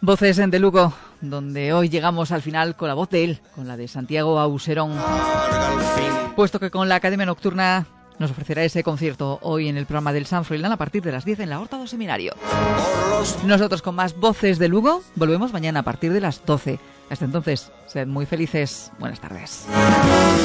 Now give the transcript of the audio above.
Voces de Lugo, donde hoy llegamos al final con la voz de él, con la de Santiago Auserón. Puesto que con la Academia Nocturna nos ofrecerá ese concierto hoy en el programa del San Froilán a partir de las 10 en la Horta do Seminario. Nosotros con más Voces de Lugo volvemos mañana a partir de las 12. Hasta entonces, sed muy felices. Buenas tardes.